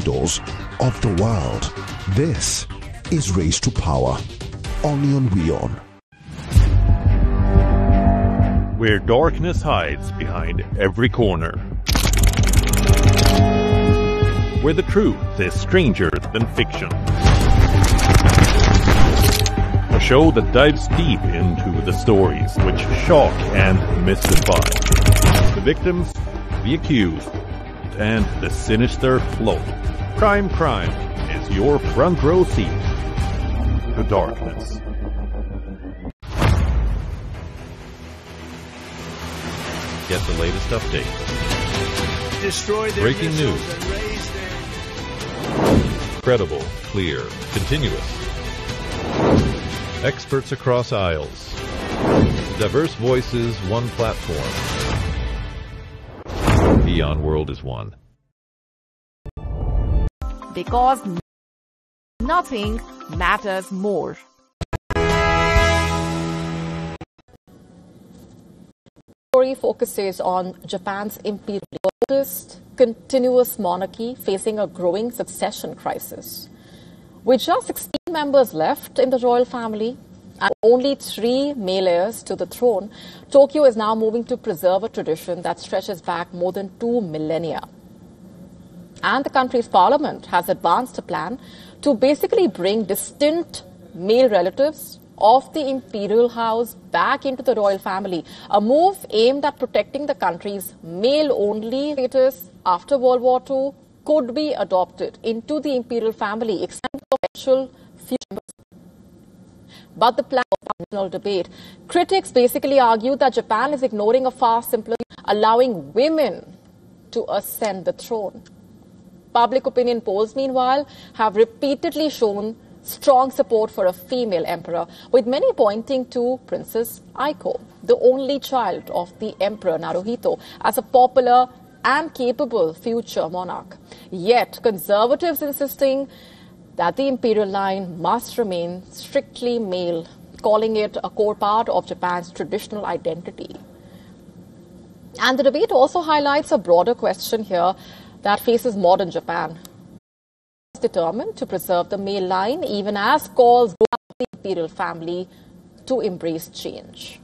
corridors of the world. This is Race to Power, only on WION. Where darkness hides behind every corner. Where the truth is stranger than fiction. A show that dives deep into the stories which shock and mystify. The victims, the accused, and the sinister flow. Crime is your front row seat to darkness. Get the latest updates. Destroy their breaking news. And raise their... Credible, clear, continuous. Experts across aisles. Diverse voices, one platform. WION World is one. Because nothing matters more. Story focuses on Japan's imperial continuous monarchy facing a growing succession crisis. With just 16 members left in the royal family and only 3 male heirs to the throne, Tokyo is now moving to preserve a tradition that stretches back more than 2 millennia. And the country's parliament has advanced a plan to basically bring distinct male relatives of the imperial house back into the royal family, a move aimed at protecting the country's male-only status after World War II could be adopted into the imperial family, extending potential future. But the plan of national debate. Critics basically argue that Japan is ignoring a far simpler, allowing women to ascend the throne. Public opinion polls, meanwhile, have repeatedly shown strong support for a female emperor, with many pointing to Princess Aiko, the only child of the Emperor Naruhito, as a popular and capable future monarch. Yet, conservatives insisting that the imperial line must remain strictly male, calling it a core part of Japan's traditional identity. And the debate also highlights a broader question here that faces modern Japan. Determined to preserve the male line, even as calls go out the imperial family to embrace change.